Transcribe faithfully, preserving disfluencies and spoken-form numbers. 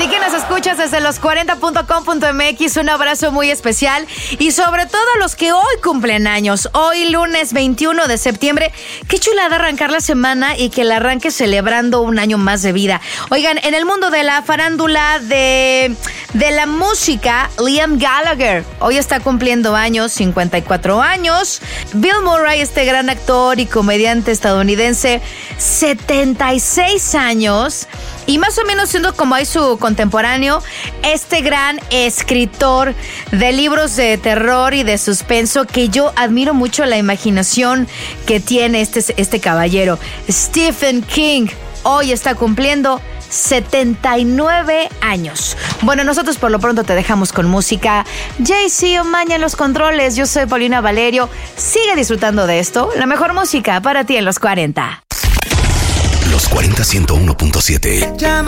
ti que nos escuchas desde los cuarenta punto com punto m x, un abrazo muy especial. Y sobre todo a los que hoy cumplen años. Hoy, lunes veintiuno de septiembre. Qué chulada arrancar la semana y que la arranque celebrando un año más de vida. Oigan, en el mundo de la farándula, de, de la música, Liam Gallagher hoy está cumpliendo años, cincuenta y cuatro años. Bill Murray, este gran actor y comediante estadounidense, setenta y seis años. Y más o menos siendo como hay su contemporáneo, este gran escritor de libros de terror y de suspenso, que yo admiro mucho la imaginación que tiene este, este caballero. Stephen King hoy está cumpliendo setenta y nueve años. Bueno, nosotros por lo pronto te dejamos con música. Jay-Z Omaña en los controles. Yo soy Paulina Valerio. Sigue disfrutando de esto. La mejor música para ti en los cuarenta. Los cuarenta ciento uno punto siete.